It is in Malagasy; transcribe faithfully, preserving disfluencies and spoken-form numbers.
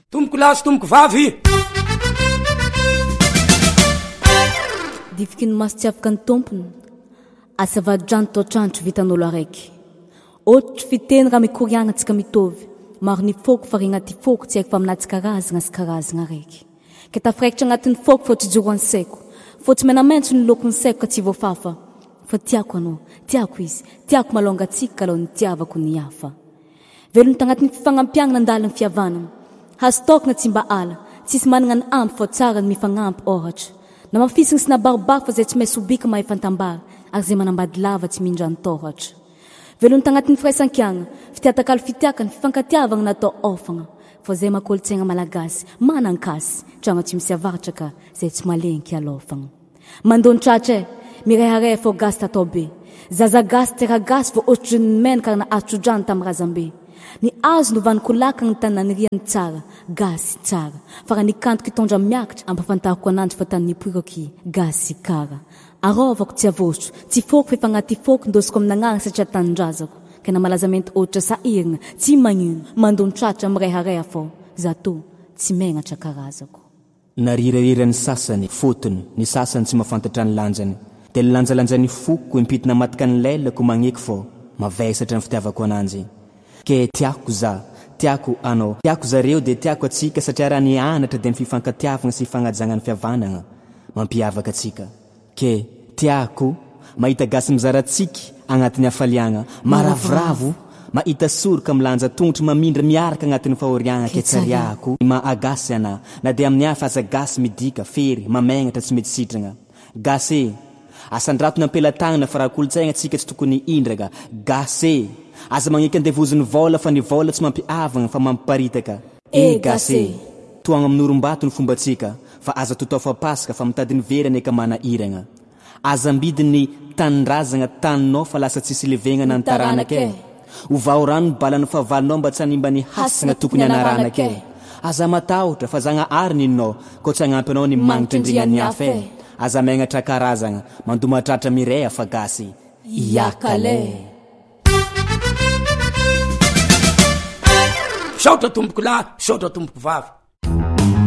tomboko lasy tomboko vavy difiky ny maso tsy afaka ny tompony asavadrano toatrandro vitan'olo araiky ohatry fiteny raha mikoriagna antsika mitovy maro ny foko fa regnaty foko tsy haiko fa aminaty karazagna sy karazagna araiky ka tafiraikitra agnatin'ny foko fa tsy joro ansaiko fa tsy menamaintso ny lokony saiko ka tsy voafafa fa tiako anao tiako izy tiako malonga tsika kalao ny tiavako ny hafa velony tagnatin'ny fifagnampiagna nandaliny fiavanana hastokna tsy mba ala tsisy managna ny ampy fa tsara ny mifagnampy ohatra na mafisigny sy nabarobaro fa zay tsy mahay sobika mahay fantambara ary zay manambady lava tsy mindra ny tohatra velony tagnatin'ny firaisan-kiagna fitiatakaly fitiaka ny fifankatiavagna natao ofagna fa zay makolotsaigna malagasy manankasy tragno tsy misy avaratra ka zay tsy malenky alofagna mandony tratra mirehareha fo gasy tatao be zaza gasy tera gasy vo ohatry ny menaka na atrodrany tamin'ny razambe ny azo no vanikolaka ny tanany riany tsara gasy tsara fa raha nikantoky tondra miakatra ampafantariko ananjy fa tany nipoiroky gasy kara arovako tsy avosotro tsy foko fefa agnaty foko ndosiko amin'agnarana satria tanindrazako ka na malazamenty ohatra sahirigna tsy magnino mandony tratra mirehareha fo zato tsy megnatra karazako narirahirany sasany fotony ny sasany tsy mahafantatra ny lanjany dia ny lanjalanjany foko impitina matika ny lelako magneky fo mavesatra ny fitiavako ananjy ke tiako za tiako anao tiako zareo dia tiako atsika satria raha ny anatra dia ny fifankatiavagna sy fagnajagna ny fiavanagna mampiavaka atsika ke tiako mahita gasy mizaratsika agnatin'ny hafaliagna maravoravo mahita soroka milanja tongotry mamindra miaraka agnatin'ny fahoriagna ke tsariako maagasy ana na dia amin'ny hafa aza gasy midika fery mamegnatra tsy mety sitragna gasy asandratony ampelatagnana fa raha kolotsaigna atsika tsy tokony indraka gasy aza magneky andevozony vola fa ny vola tsy mampiavagna fa mampiparitaka e gasy toagna amin'orombato ny fombatsika fa aza totao fa pasaka fa mitadiny verany eka mana iragna aza mbidiny tanindrazagna taninao fa lasa tsisy levegna na ntaranake ovao rano ny balany favalinao mba tsy hanimba ny hasagna tokony anaranake aza matahotra fa zagna ary ninao ko tsy agnampy anao ny magnitra indrignany hafa aza megnatra karazagna mandomatratra mireha fa gasy iakale saotra tomboko lahy saotra tomboko vavy